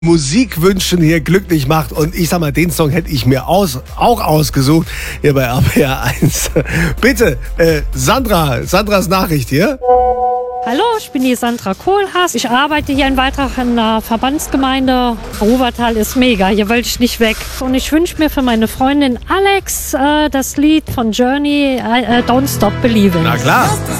Musikwünschen hier glücklich macht. Und ich sag mal, den Song hätte ich mir auch ausgesucht hier bei RPR 1. Bitte, Sandras Nachricht hier. Hallo, ich bin die Sandra Kohlhaas. Ich arbeite hier in Waldach in der Verbandsgemeinde. Ruwertal ist mega, hier will ich nicht weg. Und ich wünsche mir für meine Freundin Alex das Lied von Journey, Don't Stop Believing. Na klar.